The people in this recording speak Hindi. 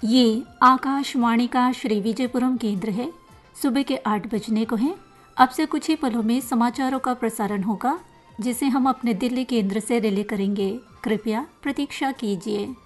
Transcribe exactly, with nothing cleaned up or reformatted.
ये आकाशवाणी का श्री विजयपुरम केंद्र है। सुबह के आठ बजने को है। अब से कुछ ही पलों में समाचारों का प्रसारण होगा, जिसे हम अपने दिल्ली केंद्र से रिले करेंगे। कृपया प्रतीक्षा कीजिए।